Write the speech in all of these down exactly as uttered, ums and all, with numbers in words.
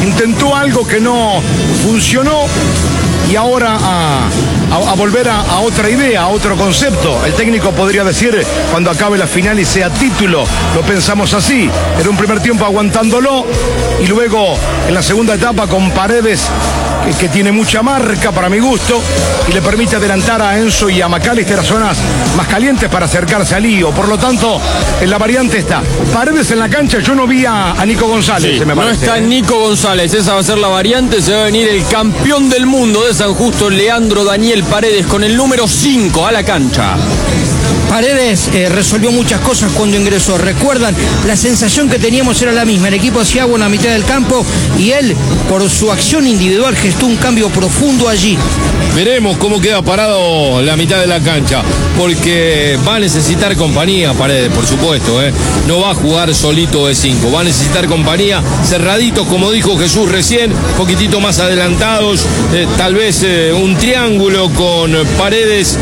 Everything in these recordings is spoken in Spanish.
intentó algo que no funcionó y ahora a, a, a volver a, a otra idea, a otro concepto. El técnico podría decir, cuando acabe la final y sea título, lo pensamos así. En un primer tiempo aguantándolo y luego en la segunda etapa con Paredes, que, que tiene mucha marca para mi gusto y le permite adelantar a Enzo y a McAllister a zonas más calientes para acercarse al lío. Por lo tanto, en la variante está Paredes en la cancha. Yo no vi a, a Nico González, sí, se me no parece. está Nico González, esa va a ser la variante. Se va a venir el campeón del mundo de San Justo, Leandro Daniel Paredes, con el número cinco a la cancha. Paredes eh, resolvió muchas cosas cuando ingresó. Recuerdan, la sensación que teníamos era la misma. El equipo hacía agua en la mitad del campo y él, por su acción individual, gestó un cambio profundo allí. Veremos cómo queda parado la mitad de la cancha, porque va a necesitar compañía Paredes, por supuesto, ¿eh? No va a jugar solito de cinco, va a necesitar compañía, cerraditos, como dijo Jesús recién, poquitito más adelantados, eh, tal vez eh, un triángulo con Paredes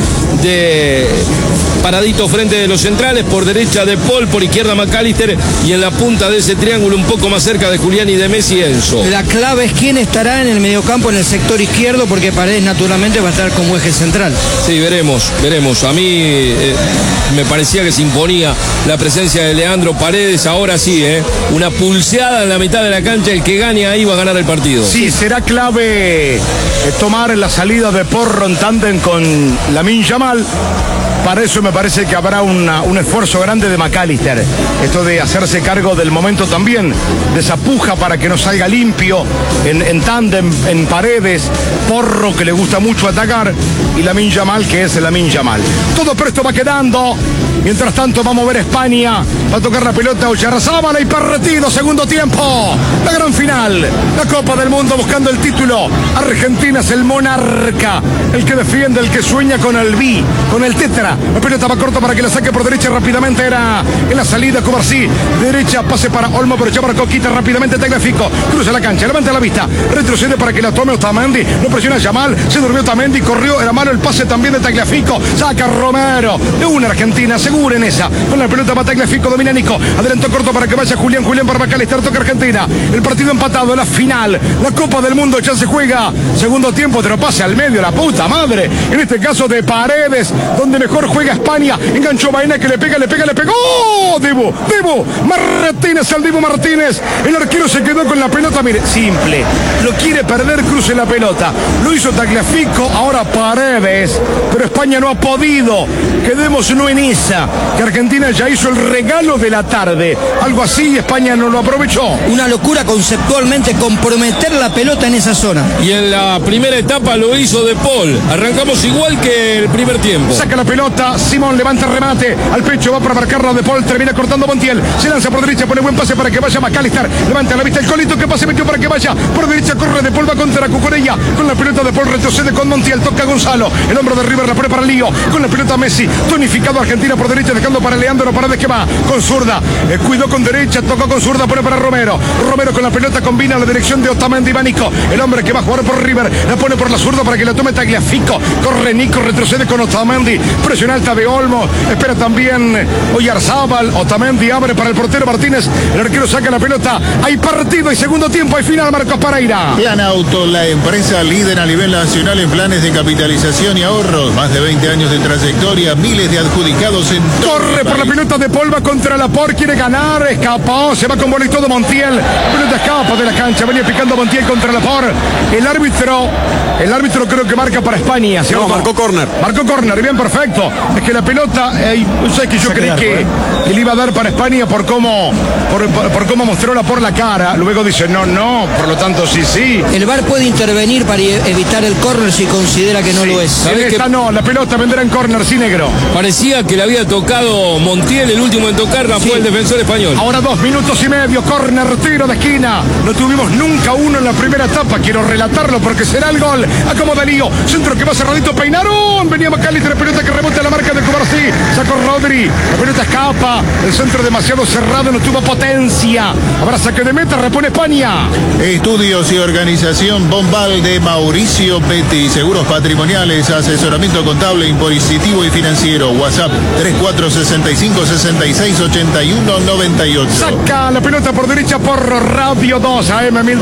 de paradito frente de los centrales, por derecha de Paul, por izquierda McAllister, y en la punta de ese triángulo un poco más cerca de Julián y de Messi, Enzo. La clave es quién estará en el mediocampo, en el sector izquierdo, porque Paredes naturalmente va a estar como eje central. Sí, veremos, veremos. A mí eh, me parecía que se imponía la presencia de Leandro Paredes. Ahora sí, ¿eh? Una pulseada en la mitad de la cancha, el que gane ahí va a ganar el partido. Sí, será clave eh, tomar la salida de Porro en tándem con Lamine Yamal. Para eso me parece que habrá una, un esfuerzo grande de McAllister. Esto de hacerse cargo del momento también, de esa puja para que no salga limpio en, en tándem, en Paredes, Porro, que le gusta mucho atacar, y Lamine Yamal, que es Lamine Yamal. Todo presto va quedando. Mientras tanto vamos a ver España. Va a tocar la pelota Oyarzábal y partido, segundo tiempo. La gran final. La Copa del Mundo buscando el título. Argentina es el monarca. El que defiende, el que sueña con el B, con el tetra. La pelota va corta para que la saque por derecha rápidamente. Era en la salida Cobarsí. Derecha, pase para Olmo, pero ya marcó, quita rápidamente Tagliafico. Cruza la cancha, levanta la vista. Retrocede para que la tome Otamendi. No presiona Yamal. Se durmió Otamendi, corrió. Era malo el pase también de Tagliafico. Saca Romero. De una Argentina, segura en esa. Con la pelota va Tagliafico, domina Nico. Adelantó corto para que vaya Julián. Julián para McAllister, toca Argentina. El partido empatado, la final. La Copa del Mundo ya se juega. Segundo tiempo, te lo pase al medio, la puta madre. En este caso de Paredes, donde mejor juega España. Enganchó Baena, que le pega, le pega, le pegó. Dibu, Dibu Martínez, al Dibu Martínez. El arquero se quedó con la pelota. Mire, simple. Lo quiere perder, cruce la pelota. Lo hizo Tagliafico, ahora Paredes. Pero España no ha podido. Quedémonos en esa. Que Argentina ya hizo el regalo de la tarde. Algo así y España no lo aprovechó. Una locura conceptualmente comprometer la pelota en esa zona. Y en la primera etapa lo hizo De Paul. Arrancamos igual que el primer tiempo. Saca la pelota, Simón levanta el remate, al pecho va para marcarla De Paul, termina cortando Montiel, se lanza por derecha, pone buen pase para que vaya McAllister, levanta la vista el Colito, que pase metió para que vaya por derecha, corre De Paul, va contra Cucurella, con la pelota De Paul retrocede con Montiel, toca Gonzalo, el hombro de River la pone para Lío, con la pelota Messi, tonificado Argentina por derecha, dejando para Leandro Paredes, que va con zurda, eh, cuidó con derecha, tocó con zurda, pone para Romero, Romero con la pelota combina la dirección de Otamendi y Nico, el hombre que va a jugar por River, la pone por la zurda para que la tome Tagliafico, corre Nico, retrocede con Otamendi, presión alta de Olmo, espera también Oyarzábal, Otamendi abre para el portero Martínez, el arquero saca la pelota, hay partido y segundo tiempo, hay final, Marcos Pereira. Plan Auto, la empresa líder a nivel nacional en planes de capitalización y ahorros, más de veinte años de trayectoria, miles de adjudicados en todo corre el por la pelota de Polva contra la por, quiere ganar, escapó, se va con bola y todo Montiel, la pelota escapa de la cancha, venía picando Montiel contra la por, el árbitro, el árbitro creo que marca para España, ¿sí? No, marcó córner. Marcó córner, bien, perfecto. Es que la pelota, eh, ¿sabes que yo creí que, que le iba a dar para España por cómo, por, por, por cómo mostró la por la cara? Luego dice, no, no, por lo tanto, sí, sí. El V A R puede intervenir para evitar el córner si considera que no sí. lo es. En esta que... no, la pelota vendrá en córner, sí, negro. Parecía que le había tocado Montiel, el último en tocarla sí. Fue el defensor español. Ahora dos minutos y medio, córner, tiro de esquina. No tuvimos nunca uno en la primera etapa, quiero relatarlo porque será el gol. Acomoda Lío, centro que va cerradito, peinaron. Venía McAllister, la pelota que rebota a la marca de Cubarsí. Sacó Rodri, la pelota escapa. El centro demasiado cerrado, no tuvo potencia. Habrá saque de meta, repone España. Estudios y organización Bombal de Mauricio Petty. Seguros patrimoniales, asesoramiento contable, impositivo y financiero. WhatsApp tres cuatro seis cinco seis seis ocho uno nueve ocho. Saca la pelota por derecha por Radio dos A M mil